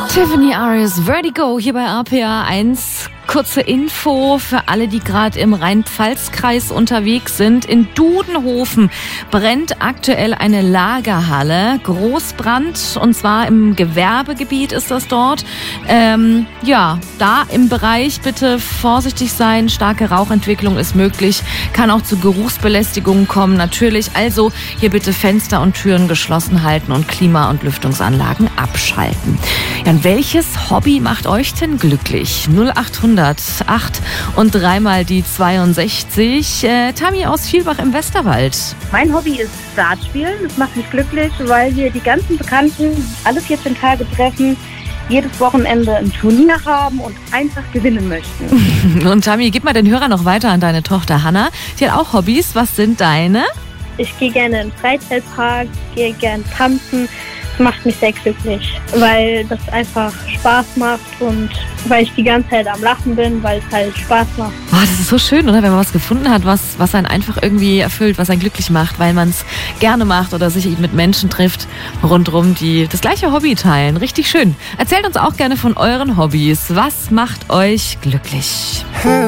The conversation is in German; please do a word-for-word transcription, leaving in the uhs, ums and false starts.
Tiffany Aries, Vertigo hier bei R P R eins. Kurze Info für alle, die gerade im Rhein-Pfalz-Kreis unterwegs sind. In Dudenhofen brennt aktuell eine Lagerhalle. Großbrand, und zwar im Gewerbegebiet ist das dort. Ähm, ja, da im Bereich bitte vorsichtig sein. Starke Rauchentwicklung ist möglich. Kann auch zu Geruchsbelästigungen kommen, natürlich. Also hier bitte Fenster und Türen geschlossen halten und Klima- und Lüftungsanlagen abschalten. Ja, und welches Hobby macht euch denn glücklich? null achthundert acht und dreimal die zweiundsechzig. Äh, Tami aus Vielbach im Westerwald. Mein Hobby ist Dartspielen. Das macht mich glücklich, weil wir die ganzen Bekannten alle vierzehn Tage treffen, jedes Wochenende ein Turnier haben und einfach gewinnen möchten. Und Tami, gib mal den Hörer noch weiter an deine Tochter Hanna. Die hat auch Hobbys. Was sind deine? Ich gehe gerne in den Freizeitpark, gehe gerne tanzen. Das macht mich sehr glücklich, weil das einfach Spaß macht und weil ich die ganze Zeit am Lachen bin, weil es halt Spaß macht. Oh, das ist so schön, oder? Wenn man was gefunden hat, was, was einen einfach irgendwie erfüllt, was einen glücklich macht, weil man es gerne macht oder sich mit Menschen trifft rundherum, die das gleiche Hobby teilen. Richtig schön. Erzählt uns auch gerne von euren Hobbys. Was macht euch glücklich?